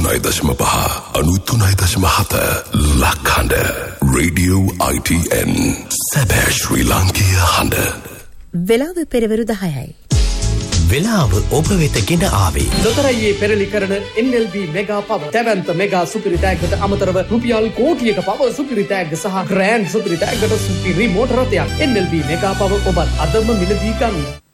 93.5 ලක්හඬ Radio ITN සැබෑ ශ්‍රී ලාංකීය හඬ. වෙලාව පෙරවරු 10යි. වෙලාව ඔබ වෙත ගෙන ආවේ ලොතරැයියේ පෙරලි කරන NLB මෙගා පව දැවැන්ත මෙගා සුපිරි තෑග්ගට අමතරව රුපියල් කෝටියක පව සුපිරි තෑග්ග සහ ග්‍රෑන්ඩ් සුපිරි තෑග්ගට සුපිරි මෝටර රථයක් NLB මෙගා පව ඔබත් අදම මිලදී ගන්න.